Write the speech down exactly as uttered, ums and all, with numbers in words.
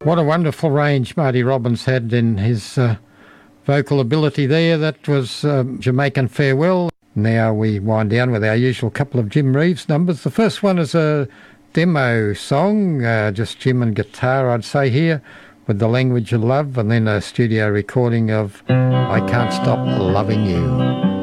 What a wonderful range Marty Robbins had in his uh, vocal ability there. That was um, Jamaican Farewell. Now we wind down with our usual couple of Jim Reeves numbers. The first one is a demo song, uh, just Jim and guitar, I'd say here, with The Language of Love, and then a studio recording of I Can't Stop Loving You.